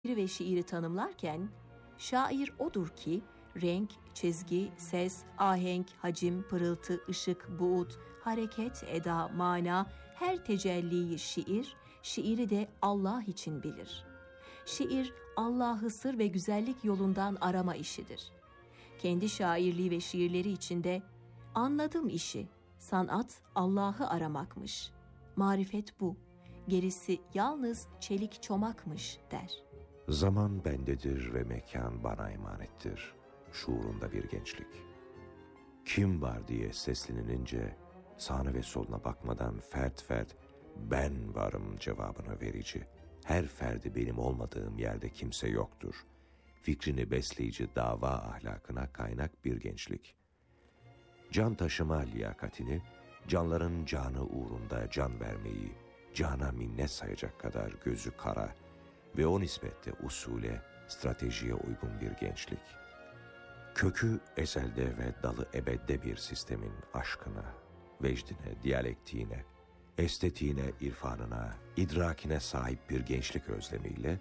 ve şiiri tanımlarken, şair odur ki, renk, çizgi, ses, ahenk, hacim, pırıltı, ışık, buğut, hareket, eda, mana, her tecelliyi şiiri de Allah için bilir. Şiir, Allah'ı sır ve güzellik yolundan arama işidir. Kendi şairliği ve şiirleri içinde, anladım işi, sanat Allah'ı aramakmış, marifet bu, gerisi yalnız çelik çomakmış der. Zaman bendedir ve mekan bana emanettir, şuurunda bir gençlik. Kim var diye seslenilince, sağına ve soluna bakmadan fert fert, ben varım cevabını verici. Her ferdi benim olmadığım yerde kimse yoktur. Fikrini besleyici dava ahlakına kaynak bir gençlik. Can taşıma liyakatini, canların canı uğrunda can vermeyi, cana minnet sayacak kadar gözü kara ve o nispette usule, stratejiye uygun bir gençlik. Kökü ezelde ve dalı ebedde bir sistemin aşkına, vecdine, diyalektiğine, estetiğine, irfanına, idrakine sahip bir gençlik özlemiyle,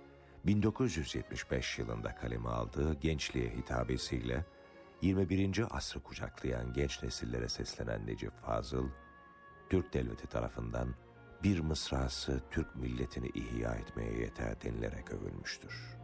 1975 yılında kaleme aldığı Gençliğe hitabesiyle 21. asrı kucaklayan genç nesillere seslenen Necip Fazıl, Türk devleti tarafından bir mısrası Türk milletini ihya etmeye yeter denilerek övülmüştür.